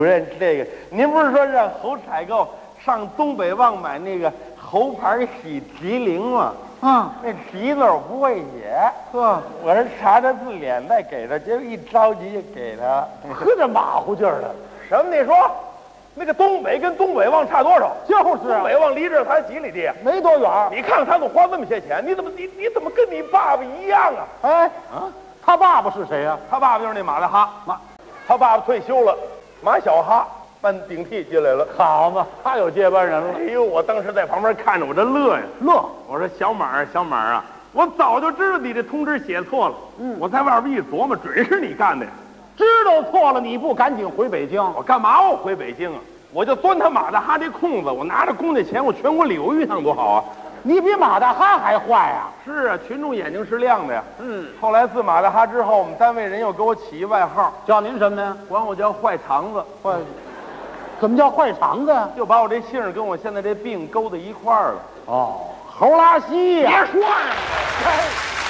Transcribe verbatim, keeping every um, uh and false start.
主任，这个您不是说让猴采购上东北旺买那个猴牌喜提灵吗？ 啊， 那提字我不会写， 呵， 我是查查字典再给他，结果一着急就给他了。 呵，这马虎劲儿的， 什么？你说那个东北跟东北旺差多少？ 就是东北旺离这儿才几里地， 没多远。 你看他都花这么些钱，你怎么你你怎么跟你爸爸一样啊？ 哎， 啊， 他爸爸是谁呀、 他爸爸就是那马大哈， 马， 他爸爸退休了，马小哈搬顶替进来了。 好嘛，他有接班人了。 哎呦，我当时在旁边看着，我这乐呀乐， 我说小马儿，小马儿啊，我早就知道你这通知写错了。 嗯我在外边一琢磨，准是你干的呀。 知道错了你不赶紧回北京？ 我干嘛我回北京啊？我就钻他马大哈这空子，我拿着公家钱，我全国旅游一趟多好啊！ 你比马大哈还坏呀、 是啊，群众眼睛是亮的呀。 嗯， 后来自马大哈之后，我们单位人又给我起一外号， 叫您什么呀？ 管我叫坏肠子， 坏，怎么叫坏肠子呀？ 就把我这姓儿跟我现在这病勾在一块儿了。 哦，猴拉稀呀、 别说呀！